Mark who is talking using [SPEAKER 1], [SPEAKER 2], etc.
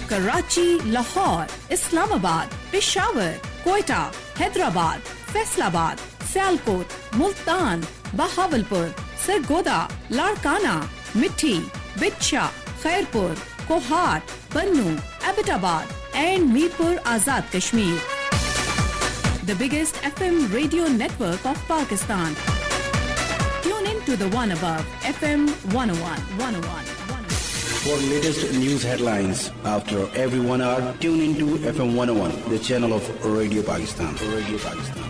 [SPEAKER 1] Karachi, Lahore, Islamabad, Peshawar, Quetta, Hyderabad, Faisalabad, Sialkot, Multan, Bahawalpur, Sargodha, Larkana, Mithi, Bitcha, Khairpur, Kohat, Bannu, Abbottabad and Mirpur Azad Kashmir. The biggest FM radio network of Pakistan. Tune in to the one above, FM 101.
[SPEAKER 2] For latest news headlines, after every 1 hour, tune into FM 101, the channel of Radio Pakistan.